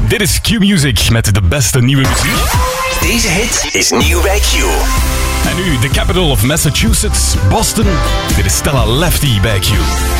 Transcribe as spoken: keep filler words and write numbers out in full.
Dit is Q-Music met de beste nieuwe muziek. Deze hit is nieuw bij Q. En nu, de capital of Massachusetts, Boston. Dit is Stella Lefty bij Q.